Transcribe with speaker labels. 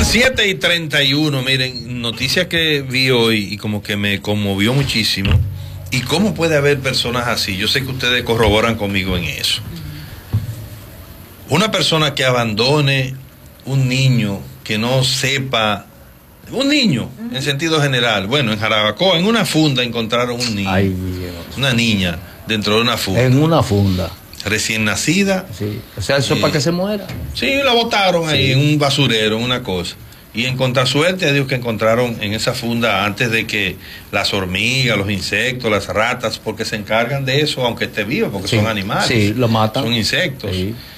Speaker 1: 7:31, miren, noticia que vi hoy y como que me conmovió muchísimo. ¿Y cómo puede haber personas así? Yo sé que ustedes corroboran conmigo en eso. Una persona que abandone un niño que no sepa, un niño en sentido general. Bueno, en Jarabacoa, en una funda encontraron un niño.
Speaker 2: Ay, Dios.
Speaker 1: Una niña dentro de una funda.
Speaker 2: En una funda.
Speaker 1: Recién nacida.
Speaker 2: Sí. O sea, eso es para que se muera.
Speaker 1: Sí, la botaron ahí en un basurero, en una cosa. Y en contrasuerte a Dios que encontraron en esa funda antes de que las hormigas, los insectos, las ratas, porque se encargan de eso, aunque esté vivo, porque son animales.
Speaker 2: Sí, lo matan.
Speaker 1: Son insectos.
Speaker 2: Sí.